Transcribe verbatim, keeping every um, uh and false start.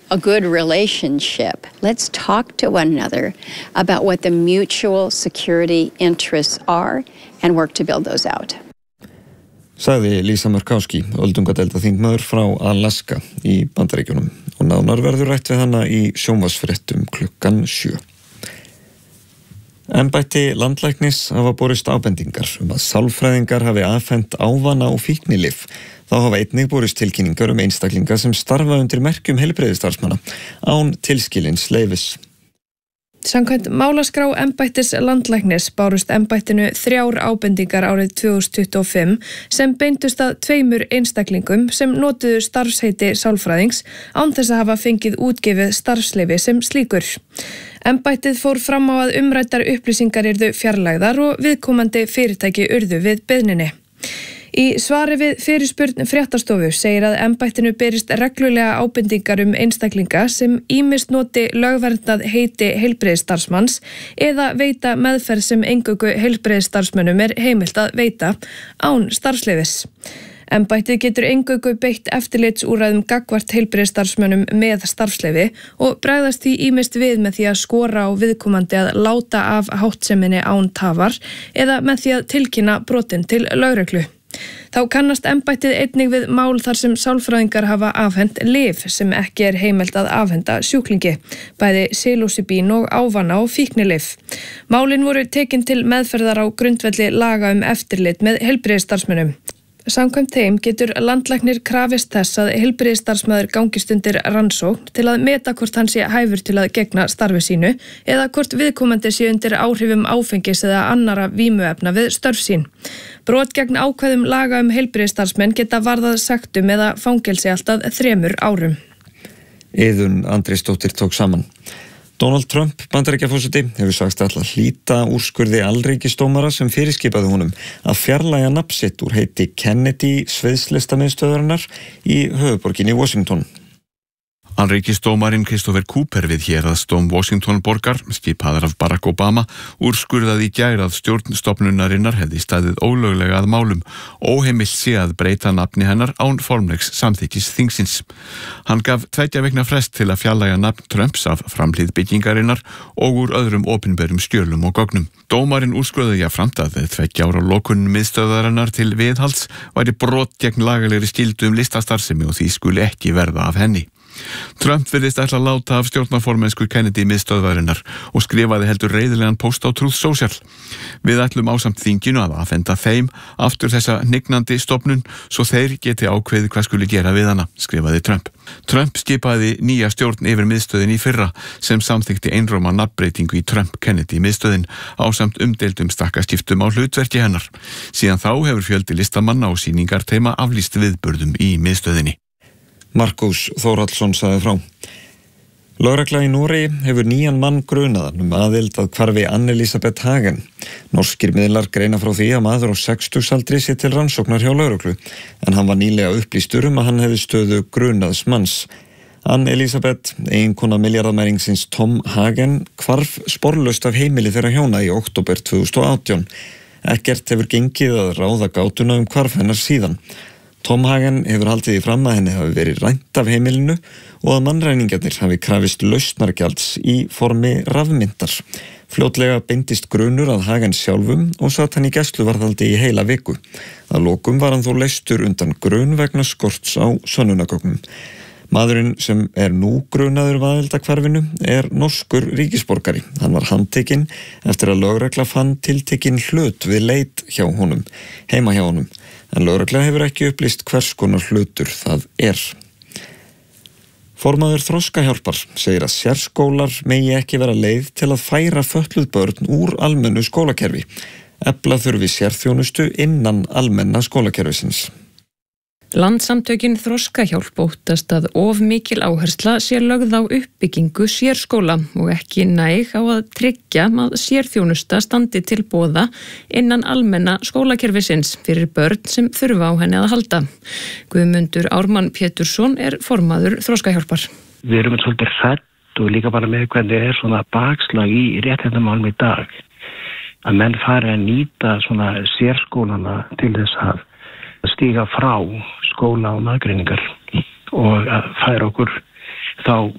a good relationship, let's talk to one another about what the mutual security interests are and work to build those out. Sagði Lisa Murkowski, öldungadeildarþingmaður frá Alaska í Bandaríkjunum, og nánar verður rætt við hana í sjónvarpsfréttum klukkan sjö. Embætti landlæknis hafa borist ábendingar um að sálfræðingar hafi afhent ávana og fíknilyf. Þá hafa einnig borist tilkynningar um einstaklinga sem starfa undir merkjum heilbrigðisstarfsmanna án tilskilins leyfis. Samkvæmt málaskrá embættis landlæknis bárust embættinu þrjár ábendingar árið tvö þúsund tuttugu og fimm sem beindust að tveimur einstaklingum sem notuðu starfsheiti sálfræðings án þess að hafa fengið útgefið starfsleyfi sem slíkur. Embættið fór fram á að umræddar upplýsingar yrðu fjarlægðar og viðkomandi fyrirtæki urðu við beiðninni. Í svari við fyrirspurn fréttastofu segir að embættinu berist reglulega ábendingar um einstaklinga sem ýmist noti lögverndað heiti heilbrigðisstarfsmanns eða veita meðferð sem eingöngu heilbrigðisstarfsmönnum er heimilt að veita án starfsleyfis. Embættið getur eingöngu beitt eftirlitsúrræðum gagnvart heilbrigðisstarfsmönnum með starfsleyfi og bregðast því ýmist við með því að skora á viðkomandi að láta af háttseminni án tafar eða með því að tilkynna brotin til lögreglu. Þá kannast embættið einnig við mál þar sem sálfræðingar hafa afhent lyf sem ekki er heimilt að afhenda sjúklingi, bæði psilocybín og ávana og fíknilyf. Málin voru tekin til meðferðar á grundvelli laga um eftirlit með heilbrigðisstarfsmönnum. Samkvæmt þeim getur landlæknir krafist þess að heilbrigðisstarfsmaður gangist undir rannsókn til að meta hvort hann sé hæfur til að gegna starfi sínu eða hvort viðkomandi sé undir áhrifum áfengis eða annara vímuefna við störf sín. Brot gegn ákvæðum laga um heilbrigðisstarfsmenn geta varðað sektum eða fangelsi allt að þremur árum. Iðunn Andrésdóttir tók saman. Donald Trump, Bandaríkjaforseti, hefur sagst ætla að hlíta úrskurði alríkisdómara sem fyrirskipaði honum að fjarlægja nafn sitt úr heiti Kennedy sviðslistamiðstöðvarinnar í höfuðborginni Washington. Alríkisdómarinn Christopher Cooper við héraðsdóm Washington borgar, skipaður af Barack Obama, úrskurðaði í gær að stjórn stofnunarinnar hefði staðið ólöglega að málum, óheimilt sé að breyta nafni hennar án formlegs samþykkis þingsins. Hann gaf tveggja vikna frest til að fjarlægja nafn Trumps af framhlið byggingarinnar og úr öðrum opinberum skjölum og gögnum. Dómarinn úrskurðaði jafnframt að tveggja ára lokun miðstöðvarinnar til viðhalds væri brot gegn lagalegri skyldu um listastarfsemi og því skuli ekki verða af henni. Trump virðist ætla að láta af stjórnarformennsku Kennedy miðstöðvarinnar og skrifaði heldur reiðilegan post á Truth Social. Við ætlum ásamt þinginu að afhenda þeim aftur þessa hnignandi stofnun svo þeir geti ákveðið hvað skuli gera við hana, skrifaði Trump. Trump skipaði nýja stjórn yfir miðstöðin í fyrra sem samþykkti einróma nafnbreytingu í Trump-Kennedy miðstöðin ásamt umdeildum stakkaskiptum á hlutverki hennar. Síðan þá hefur fjöldi listamanna og sýningarteima aflýst viðburðum í miðstöðinni. Markus Þórhallsson sagði frá. Lögregla í Noregi hefur nýjan mann grunaðan um aðild að hvarfi Anne-Elisabeth Hagen. Norskir miðlar greina frá því að maður á sextugsaldri sé til rannsóknar hjá lögreglu, en hann var nýlega upplýstur um að hann hefði stöðu grunaðs manns. Anne-Elisabeth, eiginkona milljarðamæringsins Tom Hagen, hvarf sporlaust af heimili þeirra hjóna í október tvö þúsund og átján. Ekkert hefur gengið að ráða gátuna um hvarf hennar síðan. Tom Hagen hefur haldið í fram að henni hafi verið rænt af heimilinu og að mannræningarnir hafi krafist lausnargjalds í formi rafmyntar. Fljótlega beindist grunur að Hagen sjálfum og satt hann í gæsluvarðhaldi í heila viku. Að lokum var hann þó leystur undan grun vegna skorts á sönnunargögnum. Maðurinn sem er nú grunaður aðildahvarfinu er norskur ríkisborgari. Hann var handtekinn eftir að lögregla fann tiltekinn hlut við leit hjá honum, heima hjá honum. En lögregla hefur ekki upplýst hvers konar hlutur það er. Formaður Þroskahjálpar segir að sérskólar megi ekki vera leið til að færa fötluð börn úr almennu skólakerfi. Efla þurfi sérþjónustu innan almenna skólakerfisins. Landssamtökin Þroskahjálp óttast að of mikil áhersla sé lögð á uppbyggingu sérskóla og ekki næg á að tryggja að sérþjónusta standi til boða innan almenna skólakerfisins fyrir börn sem þurfa á henni að halda. Guðmundur Ármann Pétursson er formaður Þroskahjálpar. Við erum svolítið hrædd og líka bara með hvernig er svona bakslag í réttindamálum í dag. Að menn fari að nýta svona sérskólana til þess að stíga frá skóla og aðgreiningar og að færa okkur þá